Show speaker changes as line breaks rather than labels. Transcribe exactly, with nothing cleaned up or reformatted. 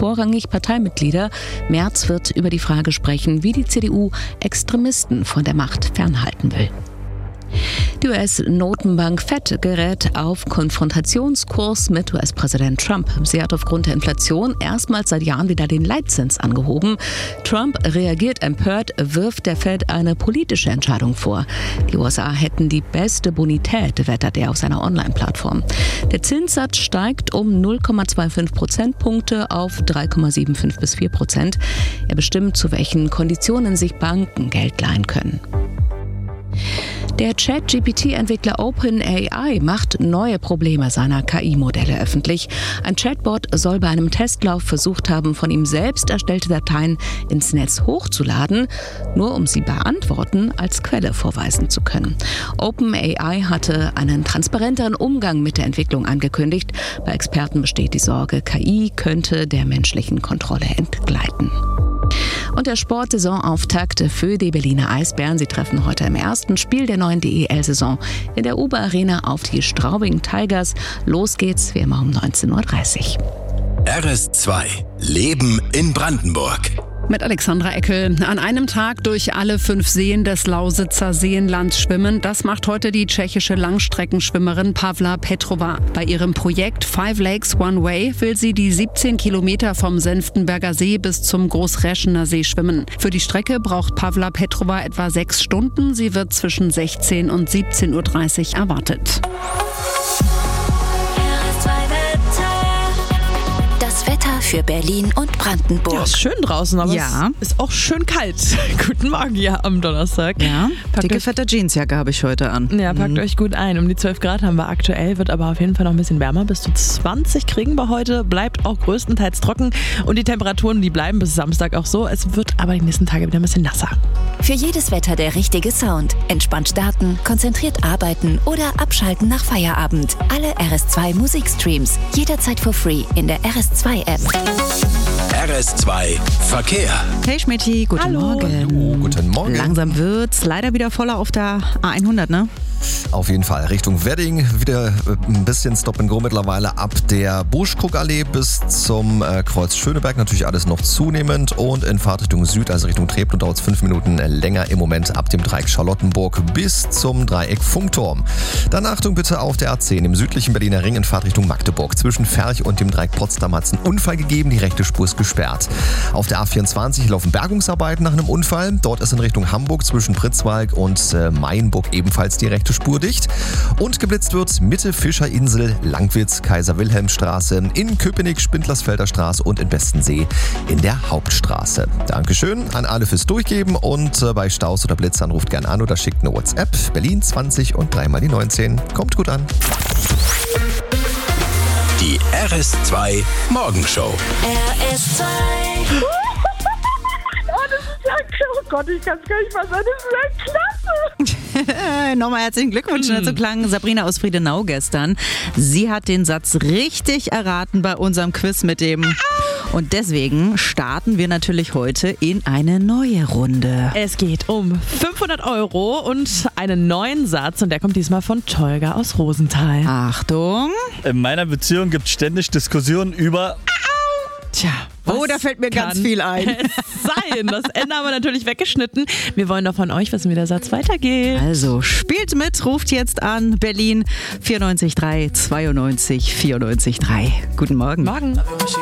vorrangig Parteimitglieder. Merz wird über die Frage sprechen, wie die C D U Extremisten von der Macht fernhalten will. Die U S-Notenbank Fed gerät auf Konfrontationskurs mit U S-Präsident Trump. Sie hat aufgrund der Inflation erstmals seit Jahren wieder den Leitzins angehoben. Trump reagiert empört, wirft der Fed eine politische Entscheidung vor. Die U S A hätten die beste Bonität, wettert er auf seiner Online-Plattform. Der Zinssatz steigt um null Komma fünfundzwanzig Prozentpunkte auf drei Komma fünfundsiebzig bis vier Prozent. Er bestimmt, zu welchen Konditionen sich Banken Geld leihen können. Der Chat-G P T-Entwickler OpenAI macht neue Probleme seiner K I-Modelle öffentlich. Ein Chatbot soll bei einem Testlauf versucht haben, von ihm selbst erstellte Dateien ins Netz hochzuladen, nur um sie bei Antworten als Quelle vorweisen zu können. OpenAI hatte einen transparenteren Umgang mit der Entwicklung angekündigt. Bei Experten besteht die Sorge, K I könnte der menschlichen Kontrolle entgleiten. Und der Sportsaisonauftakt für die Berliner Eisbären. Sie treffen heute im ersten Spiel der neuen D E L-Saison in der Uber Arena auf die Straubing Tigers. Los geht's, wie immer um neunzehn Uhr dreißig.
R S zwei Leben in Brandenburg.
Mit Alexandra Eckel. An einem Tag durch alle fünf Seen des Lausitzer Seenlands schwimmen, das macht heute die tschechische Langstreckenschwimmerin Pavla Petrova. Bei ihrem Projekt Five Lakes One Way will sie die siebzehn Kilometer vom Senftenberger See bis zum Großräschener See schwimmen. Für die Strecke braucht Pavla Petrova etwa sechs Stunden. Sie wird zwischen sechzehn und siebzehn Uhr dreißig erwartet.
Für Berlin und Brandenburg.
Ja, ist schön draußen, aber
ja.
es ist auch schön kalt. Guten Morgen hier am Donnerstag.
Ja,
packt
dicke,
euch,
fette Jeansjacke habe ich heute an.
Ja, packt
mhm.
euch gut ein. Um die zwölf Grad haben wir aktuell, wird aber auf jeden Fall noch ein bisschen wärmer. Bis zu zwanzig kriegen wir heute, bleibt auch größtenteils trocken. Und die Temperaturen, die bleiben bis Samstag auch so. Es wird aber die nächsten Tage wieder ein bisschen nasser.
Für jedes Wetter der richtige Sound. Entspannt starten, konzentriert arbeiten oder abschalten nach Feierabend. Alle R S zwei Musikstreams. Jederzeit for free in der R S zwei App.
R S zwei Verkehr.
Hey Schmitty, guten
Hallo.
Morgen.
Oh, guten Morgen.
Langsam wird's leider wieder voller auf der A hundert, ne?
Auf jeden Fall. Richtung Wedding wieder ein bisschen Stop and Go mittlerweile ab der Buschkrugallee bis zum äh, Kreuz Schöneberg. Natürlich alles noch zunehmend. Und in Fahrtrichtung Süd, also Richtung Treptow, dauert es fünf Minuten länger im Moment ab dem Dreieck Charlottenburg bis zum Dreieck Funkturm. Dann Achtung bitte auf der A zehn im südlichen Berliner Ring in Fahrtrichtung Magdeburg. Zwischen Ferch und dem Dreieck Potsdam hat es einen Unfall gegeben. Die rechte Spur ist gesperrt. Auf der A vierundzwanzig laufen Bergungsarbeiten nach einem Unfall. Dort ist in Richtung Hamburg zwischen Pritzwalk und äh, Mainburg ebenfalls die rechte Spur dicht. Und geblitzt wird Mitte Fischerinsel, Langwitz, Kaiser-Wilhelm-Straße, in Köpenick, Spindlersfelder Straße und in Bestensee in der Hauptstraße. Dankeschön an alle fürs Durchgeben und äh, bei Staus oder Blitzern ruft gern an oder schickt eine WhatsApp. Berlin zwanzig und dreimal die neunzehn. Kommt gut an.
Die R S zwei Morgenshow.
R S zwei.
Oh Gott, ich kann es gar nicht mal sagen, das ist ja klasse.
Nochmal herzlichen Glückwunsch. Mm. So klang Sabrina aus Friedenau gestern. Sie hat den Satz richtig erraten bei unserem Quiz mit dem... Und deswegen starten wir natürlich heute in eine neue Runde.
Es geht um fünfhundert Euro und einen neuen Satz. Und der kommt diesmal von Tolga aus Rosenthal.
Achtung.
In meiner Beziehung gibt es ständig Diskussionen über...
Tja,
oh, da fällt mir ganz viel ein.
Sein. Das Ende haben wir natürlich weggeschnitten. Wir wollen doch von euch wissen, wie der Satz weitergeht.
Also spielt mit, ruft jetzt an Berlin vierundneunzig drei zweiundneunzig vierundneunzig drei. Guten Morgen.
Morgen.